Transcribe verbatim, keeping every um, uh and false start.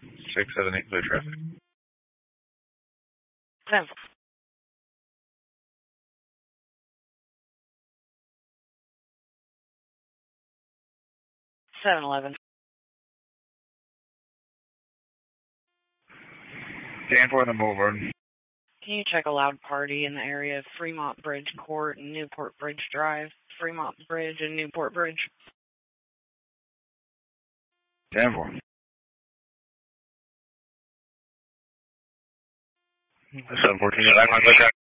six seven eight, clear traffic. ten four. seven eleven. ten four, then over. Can you check a loud party in the area of Fremont Bridge Court and Newport Bridge Drive? Fremont Bridge and Newport Bridge. ten four. seven fourteen, back on, clear traffic.